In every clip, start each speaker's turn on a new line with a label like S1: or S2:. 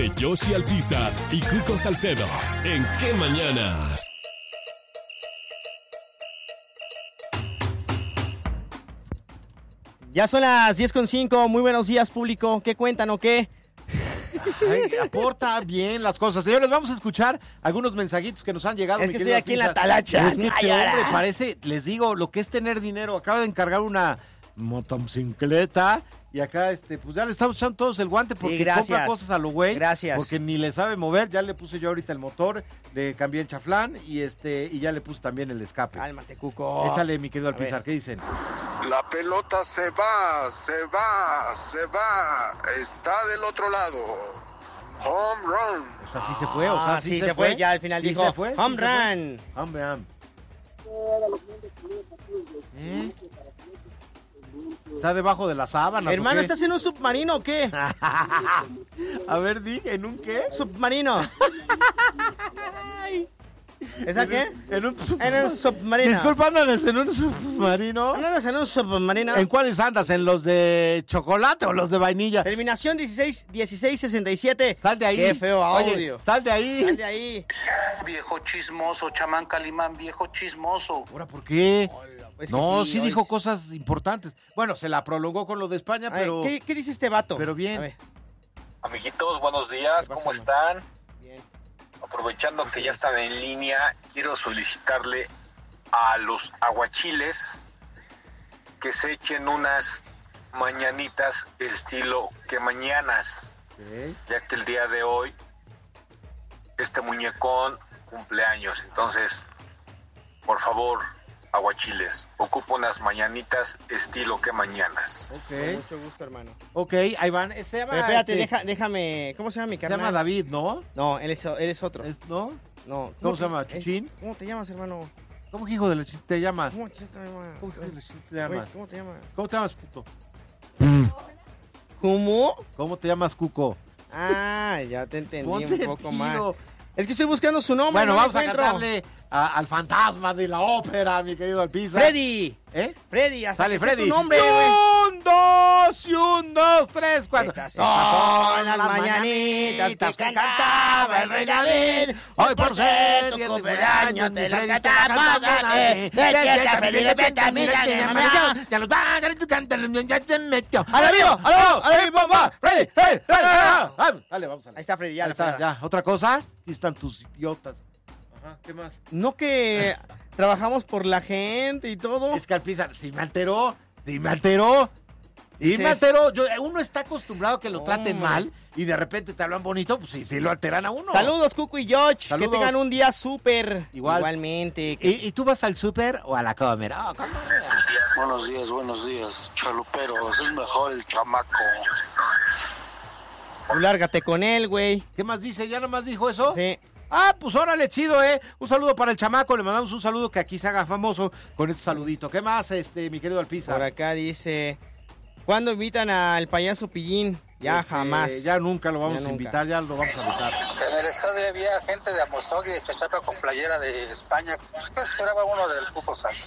S1: Yoshi Alpizar y Cuco Salcedo. ¿En qué mañanas?
S2: Ya son las 10:05. Muy buenos días, público. ¿Qué cuentan o qué?
S3: Ay, aporta bien las cosas. Señores, vamos a escuchar algunos mensajitos que nos han llegado.
S2: Es que estoy aquí en la talacha.
S3: Es que este hombre parece, les digo, lo que es tener dinero. Acaba de encargar una motocicleta y acá, pues ya le estamos echando todos el guante porque
S2: sí,
S3: compra cosas a lo güey.
S2: Gracias.
S3: Porque ni le sabe mover. Ya le puse yo ahorita el motor, le cambié el chaflán y ya le puse también el escape.
S2: Cálmate, Cuco.
S3: Échale, mi querido Alpizar, ¿qué dicen?
S4: La pelota se va. Está del otro lado. Home run.
S3: O sea, sí se fue, o sea,
S2: sí se fue. Ya al final dijo,
S3: se fue,
S2: home run.
S3: Home run. ¿Está debajo de la sábana?
S2: Hermano, ¿estás en un submarino o qué?
S3: A ver, ¿en un qué?
S2: Submarino. ¿Esa qué?
S3: En un
S2: submarino.
S3: Disculpa, ¿andas en un submarino?
S2: ¿Andas en un submarino?
S3: ¿En cuáles andas? ¿En los de chocolate o los de vainilla?
S2: Terminación 1667.
S3: Sal de ahí.
S2: Qué feo audio.
S3: Oye, sal de ahí.
S2: Sal de ahí.
S5: Viejo chismoso, chamán Calimán, viejo chismoso.
S3: ¿Ahora por qué?
S2: Pues
S3: no, sí dijo cosas importantes. Bueno, se la prolongó con lo de España, pero...
S2: ¿Qué dice este vato?
S3: Pero bien.
S2: A ver.
S6: Amiguitos, buenos días, ¿cómo están?
S2: Bien.
S6: Aprovechando que ya están en línea, quiero solicitarle a los aguachiles que se echen unas mañanitas estilo que mañanas, ya que el día de hoy este muñecón cumpleaños. Entonces, por favor, aguachiles, ocupo unas mañanitas estilo que mañanas.
S3: Ok.
S2: Con mucho gusto, hermano.
S3: Ok, ahí van. Se llama,
S2: Pero espérate, déjame... ¿Cómo se llama mi
S3: se
S2: carnal?
S3: llama David, ¿no?
S2: No, él es otro.
S3: ¿No?
S2: No.
S3: ¿Cómo se llama? ¿Chuchín?
S2: ¿Cómo te llamas, hermano?
S3: ¿Cómo que hijo de la te llamas?
S2: ¿Cómo te llamas?
S3: ¿Cómo hijo de la te llamas?
S2: ¿Cómo te llamas?
S3: ¿Cómo te llamas, puto?
S2: ¿Cómo?
S3: ¿Cómo te llamas, Cuco?
S2: Ah, ya te entendí
S3: Ponte
S2: un poco más.
S3: tiro.
S2: Es que estoy buscando su nombre.
S3: Bueno,
S2: no
S3: vamos
S2: lo
S3: a
S2: encuentro.
S3: cantarle al fantasma de la ópera, mi querido Alpizar.
S2: ¡Freddy!
S3: ¿Eh?
S2: Freddy, hasta
S3: Sale
S2: que sé
S3: Freddy.
S2: tu nombre, güey.
S3: 1, 2, 3, 4.
S2: Estas son las mañanitas que cantaba el rey David.
S3: Hoy por ser
S2: tu cumpleaños te las cantamos a ti. Despierta, felizmente, mira que mamá.
S3: Ya los va, ya se metió.
S2: ¡A la vivo!
S3: ¡A la vivo, papá! ¡Freddy! Dale, vamos a
S2: Ahí está Freddy, ya.
S3: Ahí está, ya. ¿Otra cosa? Aquí están tus idiotas. Ajá, ¿qué más?
S2: No que trabajamos por la gente y todo.
S3: Es que Alpizar, sí me alteró. Uno está acostumbrado a que lo traten mal y de repente te hablan bonito, pues sí lo alteran a uno.
S2: Saludos, Cuco y George.
S3: Saludos.
S2: Que tengan un día súper.
S3: Igualmente.
S2: Que...
S3: ¿Y tú vas al súper o a la comer?
S4: Buenos días, chaluperos. Es mejor el chamaco.
S2: Lárgate con él, güey.
S3: ¿Qué más dice? ¿Ya nomás dijo eso?
S2: Sí.
S3: Ah, pues órale, chido, ¿eh? Un saludo para el chamaco, le mandamos un saludo que aquí se haga famoso con este saludito. ¿Qué más, mi querido Alpizar?
S2: Por acá dice, ¿cuándo invitan al payaso Pillín? Ya jamás.
S3: Ya nunca lo vamos
S2: Ya
S3: a invitar, ya lo vamos a invitar.
S5: En el estadio había gente de Amozoc y de Chachapa con playera de España. ¿Qué esperaba uno del Cuco Sánchez?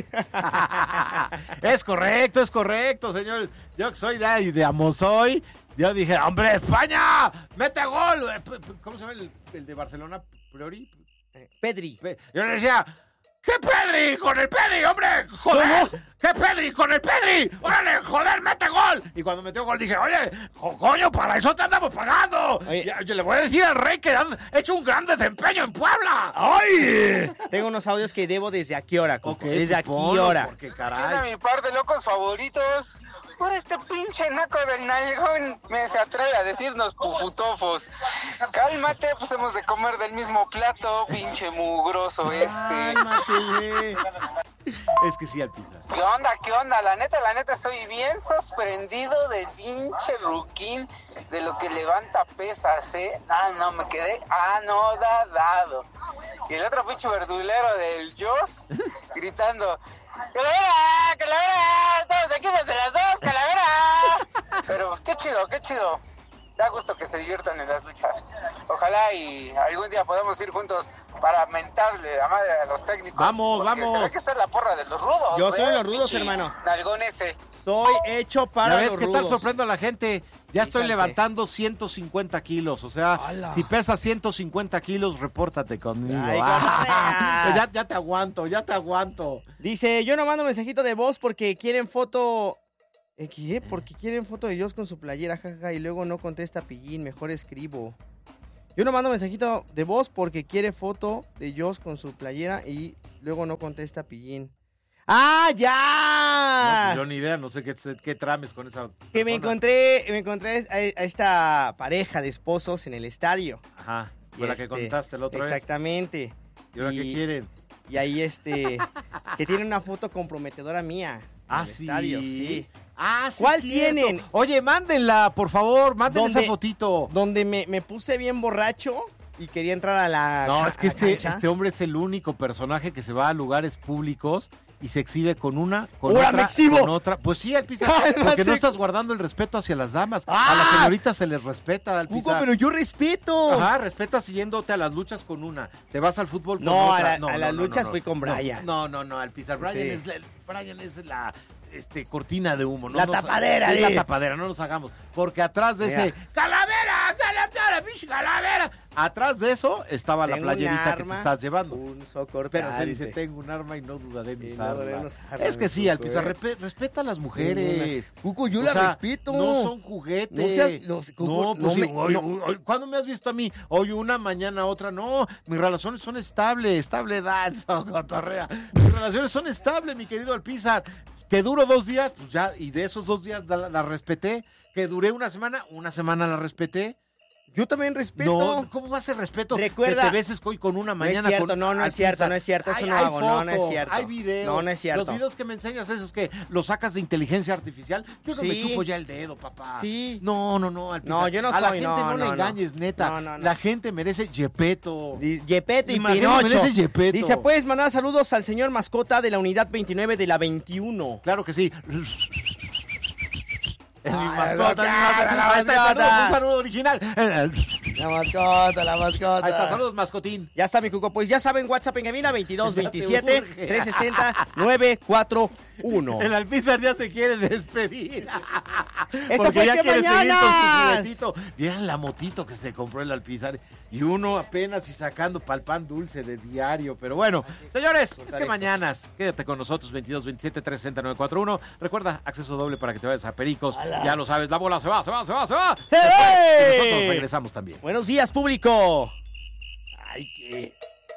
S3: Es correcto, señores. Yo que soy de Amozoy, yo dije, ¡hombre, España! ¡Mete gol! ¿Cómo se llama el de Barcelona? ¿Priori?
S2: Pedri.
S3: Yo le decía, ¿qué Pedri? ¡Con el Pedri, hombre! ¡Joder! ¿Qué Pedri? ¡Con el Pedri! ¡Órale, joder, mete gol! Y cuando metió gol dije, oye, coño, para eso te andamos pagando. Yo le voy a decir al rey que has hecho un gran desempeño en Puebla. ¡Ay!
S2: Tengo unos audios que debo desde aquí hora, Cuco.
S3: Okay,
S2: desde aquí
S3: ponlo,
S2: hora.
S3: Porque,
S5: Tiene
S3: caray.
S5: mi par de locos favoritos. Por este pinche naco del nalgón me se atreve a decirnos pufutofos. Cálmate, pues hemos de comer del mismo plato, pinche mugroso
S3: Cálmate. Es que sí, Alpizar.
S5: ¿Qué onda? La neta, estoy bien sorprendido del pinche Ruquín, de lo que levanta pesas, ¿eh? No, me quedé anodadado. Y el otro pinche verdulero del Joss, gritando, ¡Calavera! ¡Estamos aquí desde las 2, calavera! Pero qué chido. Da gusto que se diviertan en las luchas. Ojalá y algún día podamos ir juntos para mentarle la madre a los técnicos.
S3: Vamos.
S5: Se ve que está en la porra de los rudos.
S2: Yo soy los rudos, hermano.
S5: Nalgón ese.
S2: Soy hecho para
S3: ¿Ya ves
S2: los
S3: qué
S2: rudos.
S3: tal sorprendo a la gente? Ya estoy levantando 150 kilos, o sea, si pesas 150 kilos, repórtate conmigo. Ya te aguanto.
S7: Dice, yo no mando mensajito de voz porque quieren foto... ¿Qué? Porque quieren foto de Joss con su playera, jaja, y luego no contesta Pillín, mejor escribo. Yo no mando mensajito de voz porque quiere foto de Joss con su playera y luego no contesta Pillín. ¡Ah, ya!
S3: No, yo ni idea, no sé qué trames con esa persona.
S7: Que me encontré a esta pareja de esposos en el estadio.
S3: Ajá, fue la que contaste el otro
S7: exactamente.
S3: ¿Y ahora qué quieren?
S7: Y ahí que tiene una foto comprometedora mía. En el estadio, sí.
S3: Ah, sí.
S7: ¿Cuál
S3: cierto.
S7: tienen?
S3: Oye, mándenla, por favor, mándenla esa fotito.
S7: Donde me puse bien borracho y quería entrar a la
S3: No, es que
S7: cancha.
S3: este hombre es el único personaje que se va a lugares públicos y se exhibe con una, con
S7: ¡Ahora
S3: otra,
S7: me exhibo!
S3: con otra. Pues sí, Alpizar, porque no estás guardando el respeto hacia las damas. A las señoritas se les respeta, Alpizar.
S7: Hugo, pero yo respeto.
S3: Ajá, respetas yéndote a las luchas con una. Te vas al fútbol con
S7: No,
S3: otra.
S7: a las luchas fui con Brian.
S3: No, Alpizar. Brian es la cortina de humo.
S7: La tapadera.
S3: Es la tapadera, no nos hagamos. Porque atrás de ese... ¡Calavera! ¡Pinche calavera! Atrás de eso estaba la playerita que te estás llevando.
S7: Un socortante.
S3: Pero se dice, tengo un arma y no dudaré en usarla.
S7: usarla.
S3: Es que sí, Alpizar, respeta a las mujeres.
S7: Cuco, yo la respeto.
S3: No son juguetes.
S7: No seas... Cuco,
S3: ¿Cuándo me has visto a mí? Hoy una, mañana otra. No, mis relaciones son estables. Estable danza, cotorrea. Mis relaciones son estables, mi querido Alpizar. Que duró 2 días, pues ya, y de esos 2 días la respeté. Que duré una semana la respeté.
S7: Yo también respeto.
S3: No, ¿cómo va a ser respeto?
S7: Recuerda,
S3: que te beses hoy con una mañana.
S7: No es cierto,
S3: con,
S7: no es cierto, eso no hago, no es cierto.
S3: Hay videos.
S7: No es cierto.
S3: Los videos que me enseñas, esos que los sacas de inteligencia artificial, yo no me chupo ya el dedo, papá.
S7: Sí.
S3: No, Alpizar.
S7: No, yo no
S3: a la
S7: soy,
S3: gente no le engañes, neta.
S7: No.
S3: La gente merece Yepeto.
S7: Yepeto y
S3: Pinocho. Merece Yepeto.
S7: Dice, ¿puedes mandar saludos al señor mascota de la unidad 29 de la 21?
S3: Claro que sí. Es mi mascota, un saludo original.
S7: La mascota.
S3: Ahí está, saludos, mascotín.
S7: Ya está, mi Cuco. Pues ya saben, WhatsApp en cabina 2227-360-941.
S3: El Alpizar ya se quiere despedir.
S7: Esto fue
S3: ya
S7: que
S3: quiere seguir con su
S7: mañanas.
S3: juguetito. Vieran la motito que se compró el Alpizar. Y uno apenas y sacando pa'l pan dulce de diario. Pero bueno, señores, es que mañanas. Quédate con nosotros, 2227-360-941. Recuerda, acceso doble para que te vayas a Pericos. Ya lo sabes, la bola se va.
S7: ¡Se
S3: Nosotros regresamos también.
S7: Buenos días, público. Ay, qué...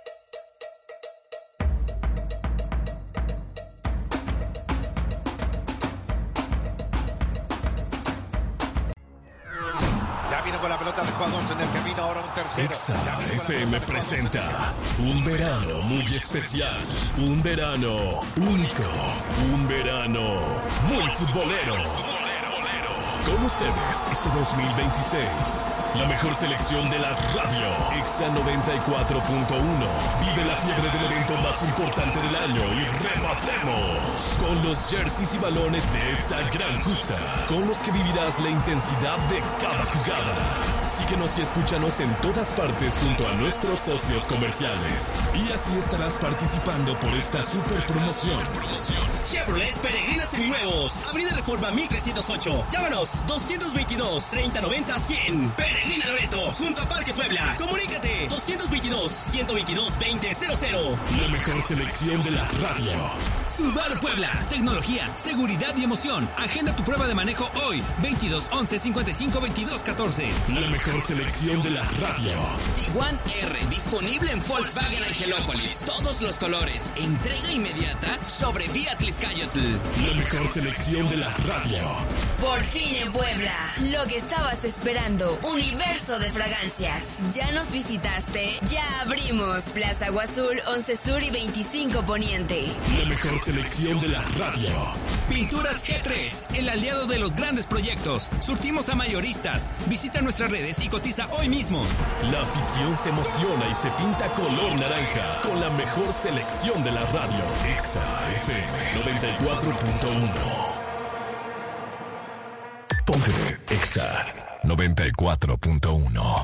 S8: Ya viene con la pelota de jugadores en el camino, ahora un tercero.
S1: Exa FM presenta un verano muy especial, un verano único, un verano muy futbolero. Con ustedes este 2026, la mejor selección de la radio, Exa 94.1. Vive la fiebre del evento más importante del año y rematemos con los jerseys y balones de esta gran justa, con los que vivirás la intensidad de cada jugada. Síguenos y escúchanos en todas partes junto a nuestros socios comerciales. Y así estarás participando por esta super promoción.
S9: Chevrolet Peregrina Seminuevos. Avenida Reforma 1308. Llámanos 222-3090-100. Peregrina Loreto, junto a Parque Puebla. Comunícate 222-122-2000.
S1: La mejor selección de la radio.
S9: Subaru Puebla. Tecnología, seguridad y emoción. Agenda tu prueba de manejo hoy. 22-11-55-22-14.
S1: La mejor selección de la radio.
S9: Tiguan R. Disponible en Volkswagen Angelópolis. Todos los colores. Entrega inmediata sobre Vía Tliscayotl.
S1: La mejor selección de la radio.
S10: Por fin en Puebla, lo que estabas esperando, universo de fragancias. ¿Ya nos visitaste? Ya abrimos Plaza Agua Azul, 11 Sur y 25 Poniente.
S1: La mejor selección de la radio.
S9: Pinturas G3, el aliado de los grandes proyectos. Surtimos a mayoristas. Visita nuestras redes y cotiza hoy mismo.
S1: La afición se emociona y se pinta color naranja con la mejor selección de la radio. Exa FM 94.1. Ponte Exa 94.1.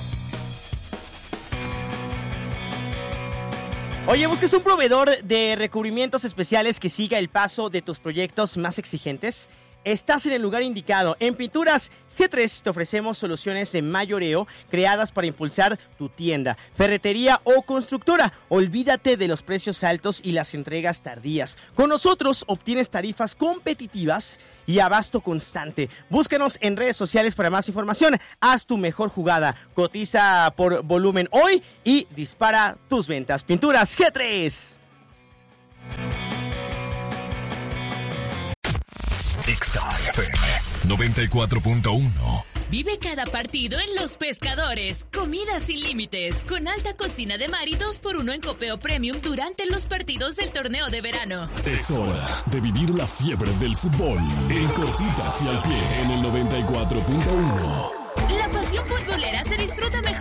S7: Oye, ¿buscas un proveedor de recubrimientos especiales que siga el paso de tus proyectos más exigentes? estás en el lugar indicado. En Pinturas G3 te ofrecemos soluciones de mayoreo creadas para impulsar tu tienda, ferretería o constructora. Olvídate de los precios altos y las entregas tardías. Con nosotros obtienes tarifas competitivas y abasto constante. Búscanos en redes sociales para más información. Haz tu mejor jugada. Cotiza por volumen hoy y dispara tus ventas. Pinturas G3.
S1: XFM 94.1.
S11: Vive cada partido en Los Pescadores. Comida sin límites, con alta cocina de mar y 2x1 en copeo premium durante los partidos del torneo de verano.
S1: Es hora de vivir la fiebre del fútbol en cortitas y al pie en el 94.1.
S11: La pasión futbolera se disfruta mejor